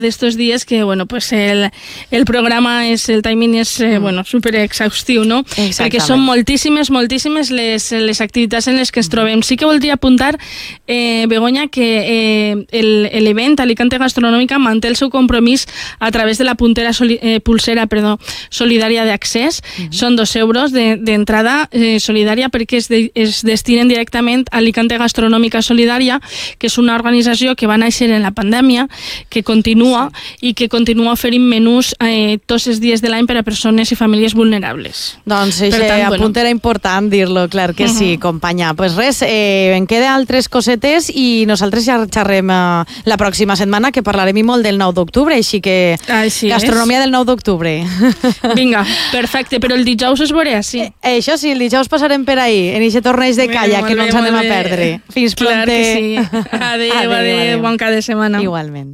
de estos días que, bueno, pues el programa el timing és, bueno, super exhaustiu, no? Perquè són moltíssimes les activitats en les que ens trobem. Sí que voldria apuntar, Begoña, que l'event Alicante Gastronòmica manté el seu compromís a través de la pulsera solidària d'accés. Són 2 euros d'entrada solidària perquè es destinen directament a Alicante Gastronòmica Solidària, que és una organització que va néixer en la pandèmia, que continua i que continua oferint menús tots els dies de l'any per a persones i famílies vulnerables. Doncs apunt era important dir-lo, clar que sí, companya. Pues res, en queda altres cosetes i nosaltres ja xerrem la pròxima setmana, que parlarem i molt del 9 d'octubre, així que gastronomia del 9 d'octubre. Vinga, perfecte, però el dijous es veurà, sí. Això sí, el dijous passarem per ahí, en aquest torneig de calla, que no ens anem a perdre. Fins pronte. Clar que sí. Adéu, bon cap de setmana. Igualment.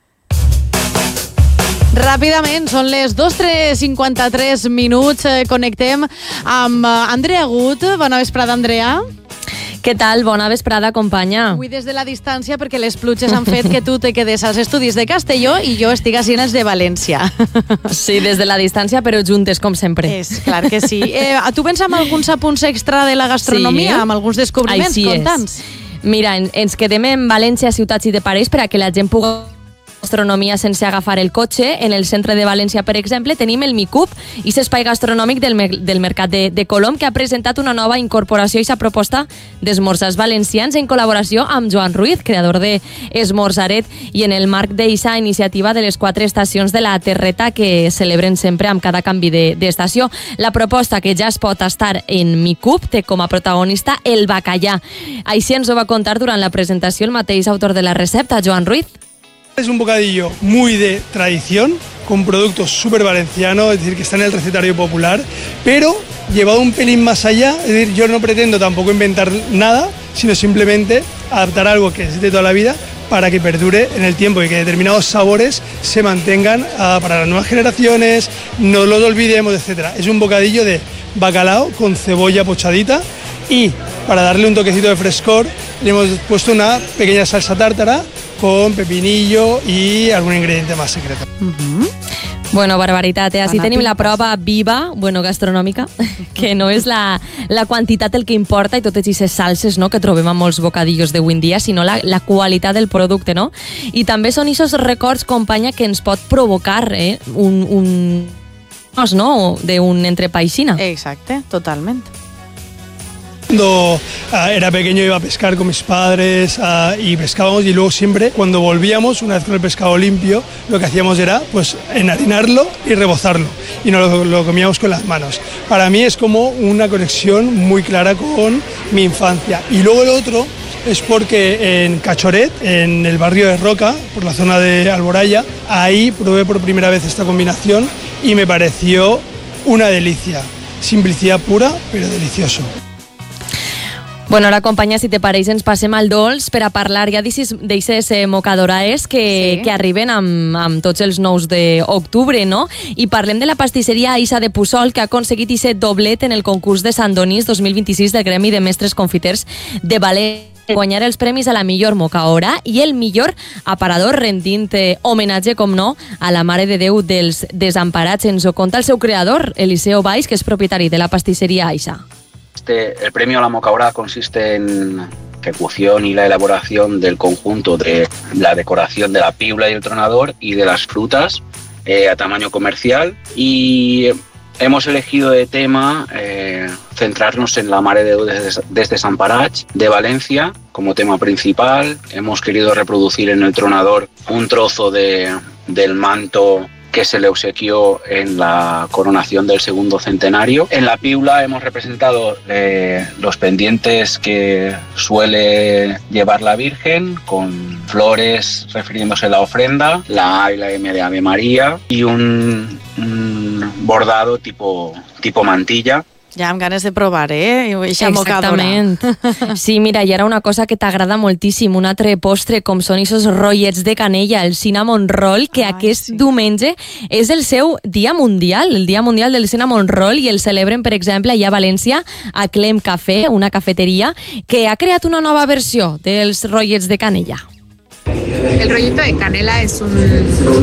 Ràpidament, són les 2:53 minuts. Connectem amb Andrea Gut. Bona vesprada, Andrea. Què tal? Bona vesprada, companya. Avui des de la distància, perquè les pluges han fet que tu te quedes als estudis de Castelló i jo estic així en els de València. Sí, des de la distància, però juntes, com sempre. És clar que sí. Tu vens amb alguns apunts extra de la gastronomia, amb alguns descobriments? Conta'ns. Mira, ens quedem en València, ciutats i de parells, per a que la gent pugui gastronomia sense agafar el cotxe. En el centre de València, per exemple, tenim el Micup, i l'espai gastronòmic del Mercat de Colom, que ha presentat una nova incorporació i sa proposta d'esmorzars valencians en col·laboració amb Joan Ruiz, creador de Esmorzaret, i en el marc d'eixa iniciativa de les 4 estacions de la Terreta que celebren sempre amb cada canvi d'estació. La proposta, que ja es pot tastar en Micup, té com a protagonista el bacallà. Així ens ho va contar durant la presentació el mateix autor de la recepta, Joan Ruiz. Es un bocadillo muy de tradición, con productos súper valencianos, es decir, que está en el recetario popular, pero llevado un pelín más allá. Es decir, yo no pretendo tampoco inventar nada, sino simplemente adaptar algo que es de toda la vida para que perdure en el tiempo y que determinados sabores se mantengan para las nuevas generaciones, no los olvidemos, etc. Es un bocadillo de bacalao con cebolla pochadita y para darle un toquecito de frescor le hemos puesto una pequeña salsa tártara con pepinillo y algún ingrediente más secreto. Bueno, barbaritat, Així tenim la prova viva, gastronòmica, que no és la quantitat el que importa i totes aquestes salses, no, que trobem a molts bocadillos d'avui en dia, sinó la qualitat del producte, no? I també són aquests records, companya, que ens pot provocar un d'un entrepà aixina. Exacte, totalment. Cuando era pequeño iba a pescar con mis padres y pescábamos, y luego siempre cuando volvíamos, una vez con el pescado limpio, lo que hacíamos era pues enharinarlo y rebozarlo y nos lo comíamos con las manos. Para mí es como una conexión muy clara con mi infancia. Y luego el otro es porque en Cachoret, en el barrio de Roca, por la zona de Alboraya, ahí probé por primera vez esta combinación y me pareció una delicia. Simplicidad pura, pero delicioso. Bueno, ara, companya, si te pareix, ens passem al dolç per a parlar ja d'eixes mocadoraes que arriben amb tots els 9 d'octubre, no? I parlem de la pastisseria Aisa de Puçol, que ha aconseguit aquest doblet en el concurs de Sant Donís 2026 del Gremi de Mestres Confiters de València, guanyar els premis a la millor mocaora i el millor aparador, rendint homenatge, com no, a la Mare de Déu dels Desemparats. Ens ho conta el seu creador, Eliseo Valls, que és propietari de la pastisseria Aisa. El premio a la mocaora consiste en la ejecución y la elaboración del conjunto de la decoración de la piula y el tronador y de las frutas a tamaño comercial, y hemos elegido de tema centrarnos en la Mare de Déu dels Desemparats de Valencia como tema principal. Hemos querido reproducir en el tronador un trozo del manto que se le obsequió en la coronación del segundo centenario. En la piula hemos representado los pendientes que suele llevar la Virgen, con flores refiriéndose a la ofrenda, la A y la M de Ave María, y un bordado tipo mantilla. Ja amb ganes de provar, Exactament. Sí, mira, i ara una cosa que t'agrada moltíssim, un altre postre, com són aquests rotllets de canella, el cinnamon roll, que aquest diumenge és el seu dia mundial, el dia mundial del cinnamon roll, i el celebren, per exemple, allà a València, a Clem Café, una cafeteria, que ha creat una nova versió dels rotllets de canella. El rollito de canela es un